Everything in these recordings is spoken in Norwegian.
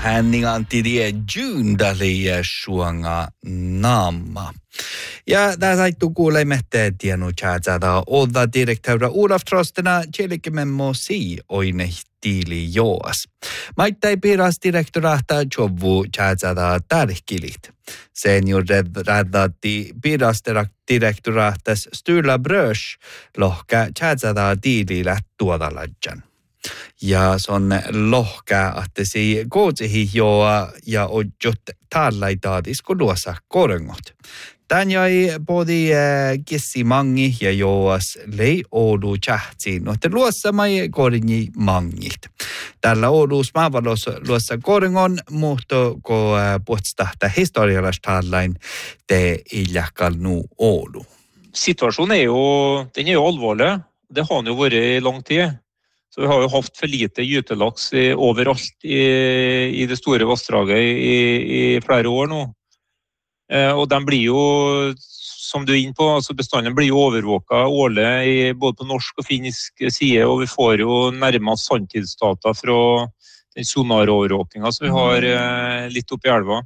Hänningantirie Jundali suanga naama. Ja tässä saittu kuulemette tienu tjäätsäätä odda direktöra Olaf Trostena tjelikememmo si oine tiili joas. Maittai piras direktorahta jovu tjäätsäätä tärkilit. Senior räddatti piras direktorahtas Sturla Brösch lohka tjäätsäätä tiilillä tuodaladjan. Ja son lohka, että se koosihi joa ja ojot tallaitaadis luossa korengot. Tän jäi podi kissi mangi ja joas lei Oulu tjähtsi, nohte luossa mai koringi mangit. Tällä Ouluus maavalos luossa korengon, mutta ko puhtstahta historialastallain te iljakal nu Oulu. Situasjonen den jo alvorlig. Det har den jo vært i lang tid. Så vi har jo haft for lite gytelaks overalt i det store vassdraget i flere år nå. Og den blir jo, som du er inne på, altså bestanden blir jo overvåket årlig både på norsk og finsk side, og vi får jo nærmere sanntidsdata fra den sonarovervåkningen som vi har litt oppe i elva.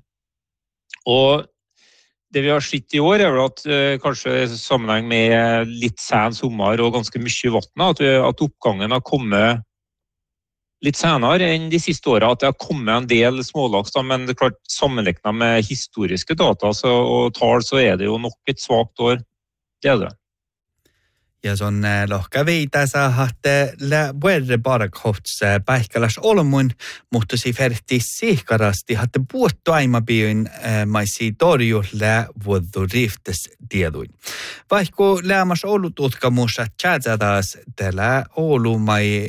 Og det vi har sett i år er vel at kanskje sammenheng med litt sen sommer og ganske mye vatten, at oppgangen har kommet litt senere enn de siste årene, at det har kommet en del smålaks, da, men det er klart sammenlignet med historiske data og tall, så er det jo nok et svagt år. Det er det. Ja son lohka viitasa hatte la puerre parakots päihkäläs olmun, mutta si ferti sihkarasti hatte puuttu aimapiin maisi torjulle vuodu riftes tieduin. Vaikka lämmas ollut tutkamussa tjätsätäs tällä Oulu mai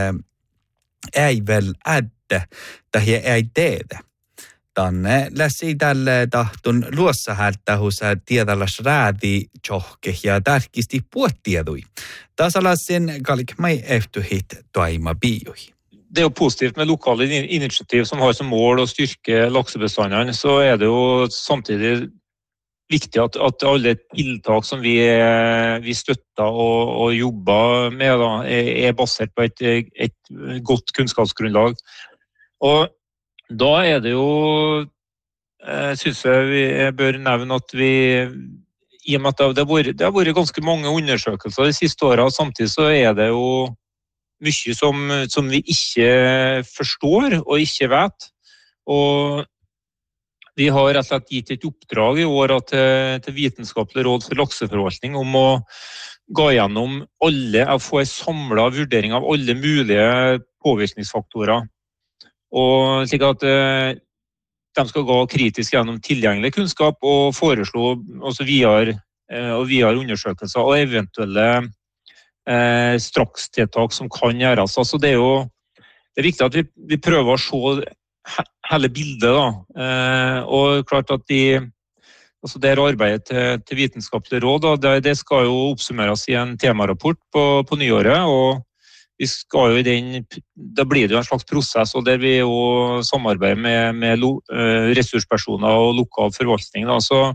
ei vel ädde, tai ei teedä. Tänne läsi tälle tahtun luossa hältähussa tiedallas räädi tjohke ja tärkisti puottiedui. Tasalasin kalik mai eftuhit toima bioi. Det er jo positivt med lokale initiativ som har som mål å styrke laksebestandene, så er det jo samtidig viktig at alle tiltak som vi støtter og jobber med da, er basert på et godt kunnskapsgrunnlag. Og da er det jo, synes jeg bør nevne at vi, i og med at det har vært ganske mange undersøkelser de siste årene, samtidig så er det jo mye som vi ikke forstår og ikke vet. Og vi har rett og slett gitt et oppdrag i år til Vitenskapelig råd for lakseforvaltning om å gå gjennom få en samlet vurdering av alle mulige påvirkningsfaktorer. Og slik at de skal gå kritisk gjennom tilgjengelig kunnskap og foreslå også videre undersøkelser og eventuelle strakstiltak som kan gjøres. Altså det er viktig at vi prøver å se hele bildet da. Og klart at altså det arbeidet til Vitenskapelig råd, det skal jo oppsummeres i en temarapport på nyåret, og vi skal jo da blir det jo en slags prosess, og der vi jo samarbeider med ressurspersoner og lokal forvaltning. Da. Så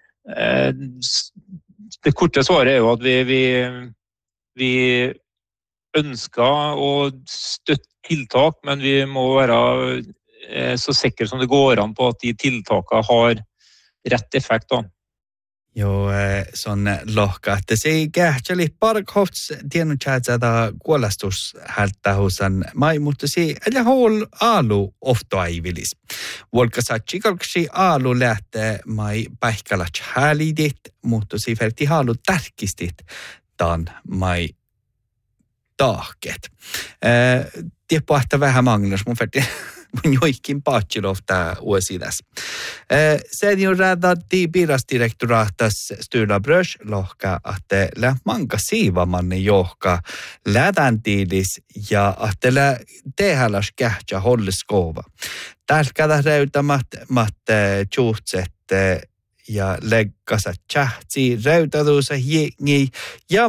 det korte svaret er jo at vi ønsker å støtte tiltak, men vi må være så sikre som det går an på at de tiltakene har rett effekt da. Jo, son lohka, että se kähtseli parkots tienu tjäätsäätä kuolastus hälttähusan mai, mutta se äljä hol aalu ofto aivilis. Volkasa tsikalksi aalu lähtee mai päihkälats häälidit, mutta se ferti haalu tärkistit tan mai taahket. Tieppo ahta vähän manglas, mun ferti mun joikin paatsilofta uosidas. Senior räddatti piirasdirektorahtas Sturla Brösch lohka, että lä manka siivamanne johka lätäntiilis ja että lä tehäläs kähtsä holliskova. Tälkädä räytämät tjuhtset ja leggasa tjähtsi räytäduusa jengi ja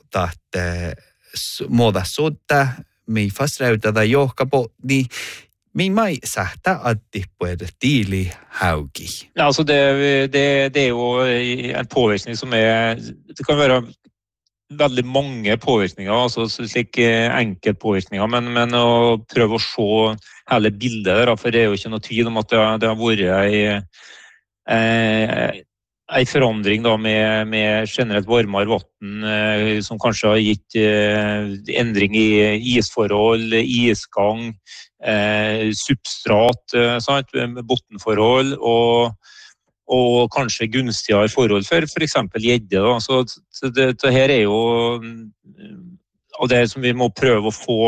muuta sutta mi fast räytädä johkapo niin min mai sähtä atti puede tiili hauki. Ja, altså det er jo en påvirkning som det kan være veldig mange påvirkninger, altså slik enkeltpåvirkninger, men å prøve å se hele bildet der, for det er jo ikke noe tvil om at det har vært en forandring da med generelt varmere vann, som kanskje har gitt endring i isforhold, isgang, substrat, sant, bottenforhold og kanskje gunstigere forhold for eksempel gjedde. Så det her er jo av det som vi må prøve å få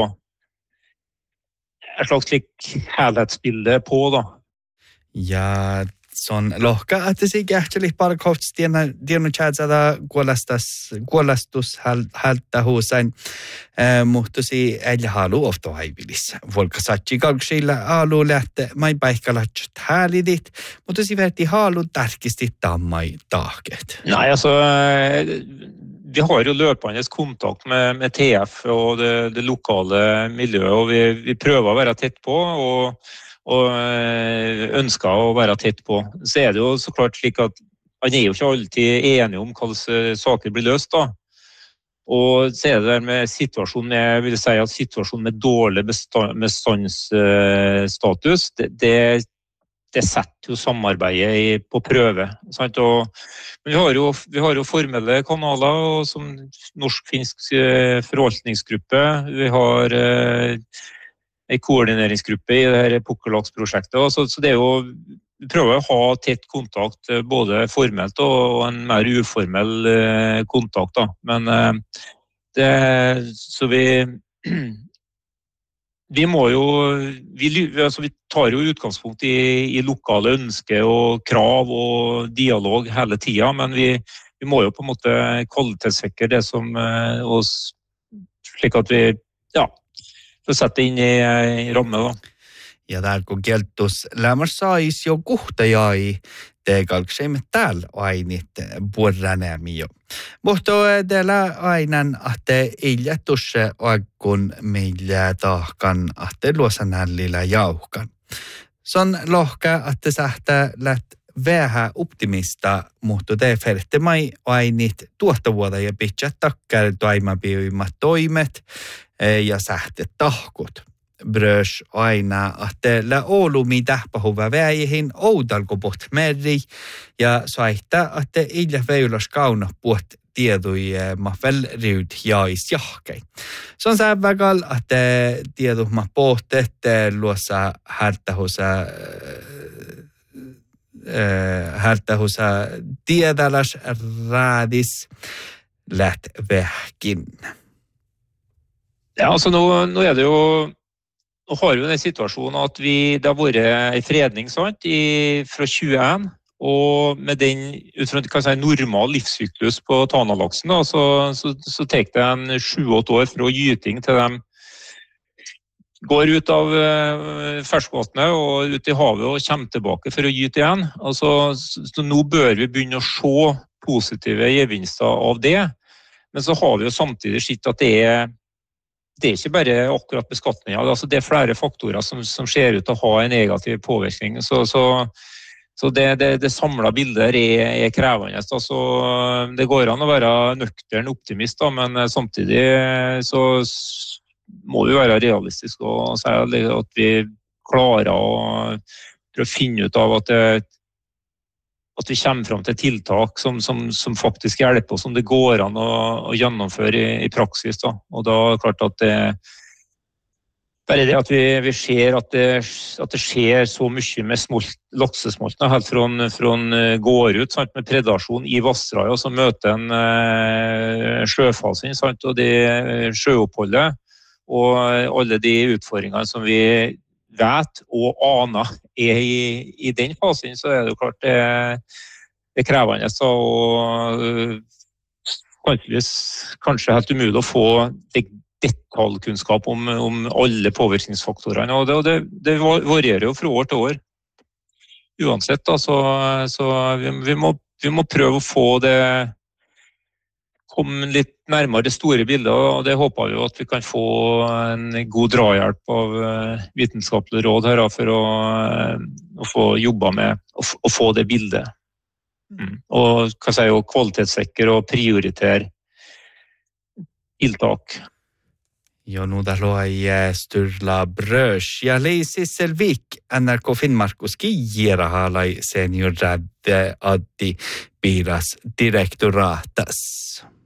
et slags slik helhetsbilde på da. Ja, sånn lohka, at det sikkert actually bare kort dienu tjädsada kuolastus halta huusain, mutta si ällä halu ofta haivilis. Volka satsi kalksilla alu lähte mai paikkalat häälidit, mutta si verti halu tarkisti tammai taket. Nei, altså, vi har jo løpende kontakt med TF og det lokale miljøet, og vi prøver å være tett på, og ønsker å være tett på. Så er det jo så klart slik at man er jo ikke alltid enige om hvilke saker blir løst da. Og så er det der med situasjonen, jeg vil si at situasjonen med dårlig bestandsstatus, det setter jo samarbeidet på prøve. Sant? Men vi har jo formelle kanaler, og som norsk-finsk forvaltningsgruppe, vi har en koordineringsgruppe i det her pukkelaksprosjektet, så det er jo, vi prøver å ha tett kontakt, både formelt og en mer uformell kontakt da. Men så vi må jo, vi tar jo utgangspunkt i lokale ønsker og krav og dialog hele tiden, men vi må jo på en måte kvalitetssikre det som oss, slik at vi, for å sette inn i ramme da. Ja där kun keltus lämmös sais jo kuhta jäi teekalkseimme täällä ainit puoranämiö. Mutta teillä ainan ahte iljastusse kun meillä tahkan ahte luosanällillä jauhkan. Se on lohka, että sähtää läht vähän optimista, mutta te färtte mai ainit tuottavuoda ja pitää takkar toimapiuimmat toimet ja sähte tahkut. Brös aina, että Oulumi tähpahuva väihin oudalkopot meri ja saihtaa, että illä veilas kauna puot tiedui ma välriud jais jahkei. Se on sävägal, että tiedu ma pohtet luossa härtähusa tiedalas radis läht vähkin. Ja, altså nå er det jo, nå har vi jo den situasjonen at det har vært en fredning, sant, fra 21, og med den, ut fra kan si, normal livssyklus på Tanalaksen, da, så tek det en 7-8 år fra gyting til de går ut av ferskvannet og ut i havet og kommer tilbake for å gyte igjen. Altså, så nå bør vi begynne å se positive gevinster av det, men så har vi jo samtidig sett at det er ikke bare akkurat beskatningen, altså det er flere faktorer som ser ut til å ha en negativ påvirkning, så det samlede bildet er krevende. Altså, det går an å være nøktern optimist, da, men samtidig så må vi være realistiske og si at vi klarer å finne ut av at vi kommer frem til tiltak som faktisk hjelper oss, som det går an å gjennomføre i praksis. Da. Og da er det klart at bare det at vi ser at det skjer så mye med laksesmoltene helt fra går ut, sant, med predasjon i vassdraget, og så møter en sjøfasen, sant, og det sjøoppholdet, og alle de utfordringene som vi vet og aner er i den fasen, så er det jo klart det er krevende, og kanskje helt umulig å få detaljkunnskap om alle påvirkningsfaktorene, og det varierer jo fra år til år. Uansett, da, så vi må prøve å få det komme litt nærmere det store bildet, og det håper vi jo at vi kan få en god drahjelp av vitenskapelig råd her for å få jobba med å få det bildet. Og kvalitetssikre og prioritere tiltak. Ja, nu där loi Sturla Brös ja Lei Sisselvik NRK Finnmarkoski Jerahalai senior Addi Piiras direktoratas.